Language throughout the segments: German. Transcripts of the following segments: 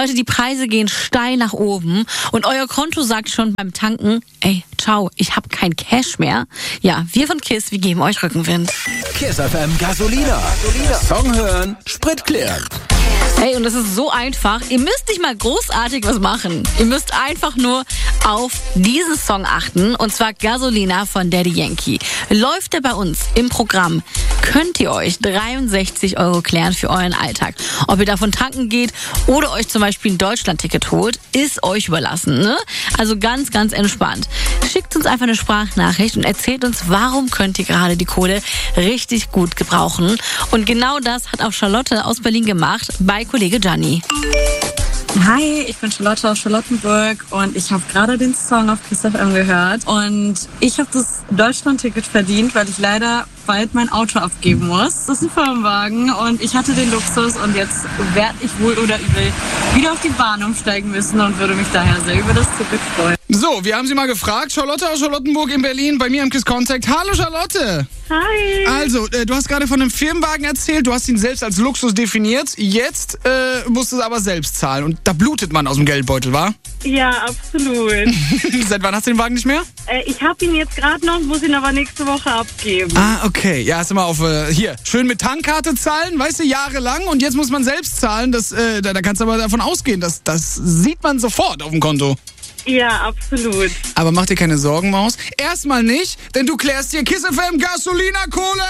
Leute, die Preise gehen steil nach oben und euer Konto sagt schon beim Tanken, ey, ciao, ich habe kein Cash mehr. Ja, wir von KISS, wir geben euch Rückenwind. KISS FM Gasolina. Song hören, Sprit klären. Hey, und das ist so einfach. Ihr müsst nicht mal großartig was machen. Ihr müsst einfach nur auf diesen Song achten. Und zwar Gasolina von Daddy Yankee. Läuft er bei uns im Programm, könnt ihr euch 63 € klären für euren Alltag. Ob ihr davon tanken geht oder euch zum Beispiel ein Deutschland-Ticket holt, ist euch überlassen. Ne? Also ganz, ganz entspannt. Schickt uns einfach eine Sprachnachricht und erzählt uns, warum könnt ihr gerade die Kohle richtig gut gebrauchen. Und genau das hat auch Charlotte aus Berlin gemacht bei Kollege Gianni. Hi, ich bin Charlotte aus Charlottenburg und ich habe gerade den Song auf KISS FM gehört und ich habe das Deutschland-Ticket verdient, weil ich leider bald mein Auto abgeben muss. Das ist ein Firmenwagen und ich hatte den Luxus und jetzt werde ich wohl oder übel wieder auf die Bahn umsteigen müssen und würde mich daher sehr über das Ticket freuen. So, wir haben sie mal gefragt. Charlotte aus Charlottenburg in Berlin, bei mir im KISS Contact. Hallo Charlotte! Hi! Also, du hast gerade von einem Firmenwagen erzählt, du hast ihn selbst als Luxus definiert. Jetzt musst du es aber selbst zahlen und da blutet man aus dem Geldbeutel, wa? Ja, absolut. Seit wann hast du den Wagen nicht mehr? Ich habe ihn jetzt gerade noch, muss ihn aber nächste Woche abgeben. Ah, okay. Ja, hast du mal auf, hier, schön mit Tankkarte zahlen, weißt du, jahrelang und jetzt muss man selbst zahlen. Da kannst du aber davon ausgehen, das sieht man sofort auf dem Konto. Ja, absolut. Aber mach dir keine Sorgen, Maus. Erstmal nicht, denn du klärst dir KISS FM Gasolina-Kohle!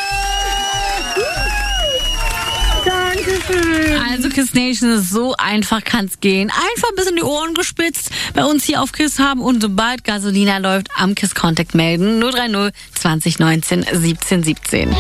Dankeschön. Also KISS Nation, so einfach kann's gehen. Einfach ein bisschen die Ohren gespitzt bei uns hier auf KISS haben und sobald Gasolina läuft, am KISS Contact melden. 030 20 19 17 17.